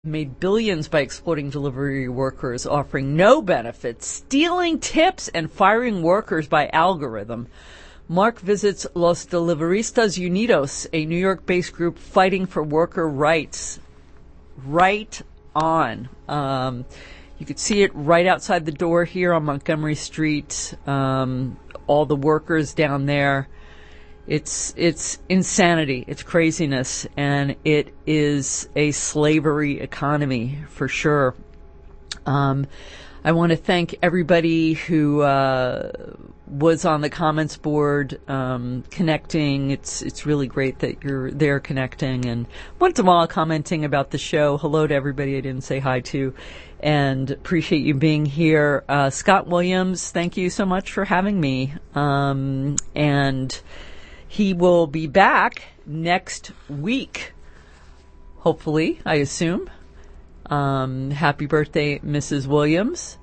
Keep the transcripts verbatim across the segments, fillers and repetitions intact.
made billions by exploiting delivery workers, offering no benefits, stealing tips, and firing workers by algorithm. Mark visits Los Deliveristas Unidos, a New York-based group fighting for worker rights. Right on. Um, you could see it right outside the door here on Montgomery Street. Um, all the workers down there. It's it's insanity. It's craziness, and it is a slavery economy for sure. Um, I want to thank everybody who uh, was on the comments board um, connecting. It's it's really great that you're there connecting, and once in a while commenting about the show. Hello to everybody I didn't say hi to, and appreciate you being here. Uh, Scott Williams, thank you so much for having me, um, and he will be back next week, hopefully, I assume. Um, happy birthday, Missus Williams.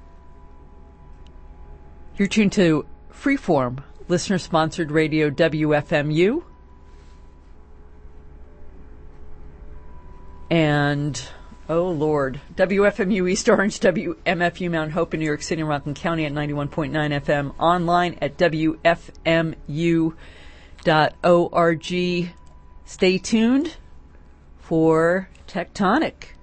You're tuned to Freeform, listener-sponsored radio W F M U. And, oh, Lord, W F M U East Orange, W M F U Mount Hope in New York City and Rockland County at ninety-one point nine F M, online at W F M U dot org. Stay tuned for Tectonic.